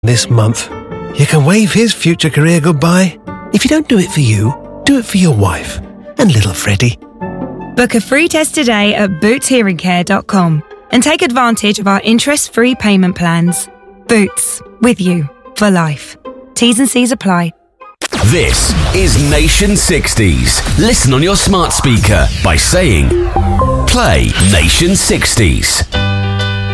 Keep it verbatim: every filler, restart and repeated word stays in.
this month. You can wave his future career goodbye. If you don't do it for you, do it for your wife and little Freddie. Book a free test today at boots hearing care dot com and take advantage of our interest-free payment plans. Boots, with you for life. T's and C's apply. This is Nation sixties. Listen on your smart speaker by saying, play Nation sixties.